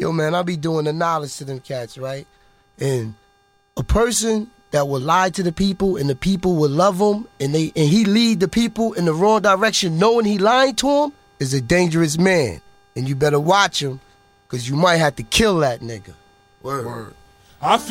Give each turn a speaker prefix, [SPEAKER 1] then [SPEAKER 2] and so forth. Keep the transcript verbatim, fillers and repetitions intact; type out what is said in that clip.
[SPEAKER 1] Yo, man, I be doing the knowledge to them cats, right? And a person that will lie to the people and the people will love him and they and he lead the people in the wrong direction knowing he lying to him is a dangerous man. And you better watch him because you might have to kill that nigga.
[SPEAKER 2] Word. Word. I